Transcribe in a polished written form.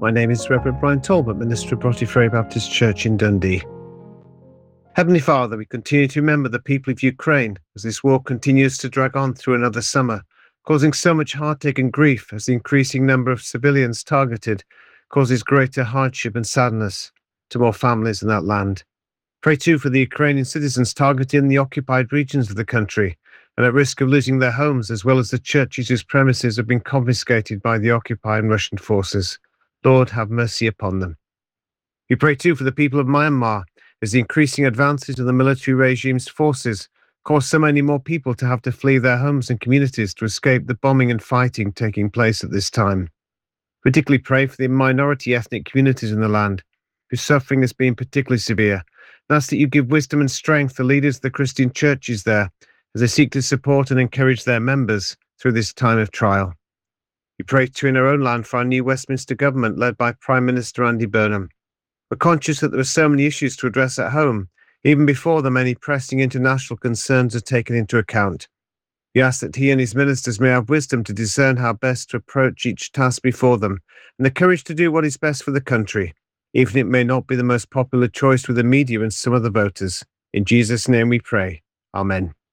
My name is Reverend Brian Talbot, minister of Brotty Ferry Baptist Church in Dundee. Heavenly Father, we continue to remember the people of Ukraine as this war continues to drag on through another summer, causing so much heartache and grief as the increasing number of civilians targeted causes greater hardship and sadness to more families in that land. Pray too for the Ukrainian citizens targeted in the occupied regions of the country and at risk of losing their homes, as well as the churches whose premises have been confiscated by the occupying Russian forces. Lord, have mercy upon them. We pray too for the people of Myanmar, as the increasing advances of the military regime's forces cause so many more people to have to flee their homes and communities to escape the bombing and fighting taking place at this time. Particularly pray for the minority ethnic communities in the land, whose suffering has been particularly severe, and ask that you give wisdom and strength to leaders of the Christian churches there, as they seek to support and encourage their members through this time of trial. We pray too in our own land for our new Westminster government led by Prime Minister Andy Burnham. We're conscious that there are so many issues to address at home, even before the many pressing international concerns are taken into account. We ask that he and his ministers may have wisdom to discern how best to approach each task before them, and the courage to do what is best for the country, even if it may not be the most popular choice with the media and some of the voters. In Jesus' name we pray. Amen.